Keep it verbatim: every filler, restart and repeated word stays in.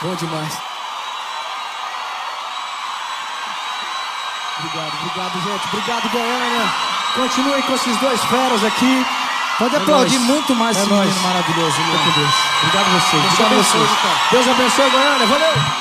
Bom demais. Obrigado, obrigado, gente. Obrigado, Goiânia. Continuem com esses dois feras aqui. Pode É aplaudir nóis. muito mais É esse nóis. menino maravilhoso. Fica com Deus. Obrigado a vocês. Deus Obrigado a abençoe, vocês. Deus abençoe, Goiânia. Valeu!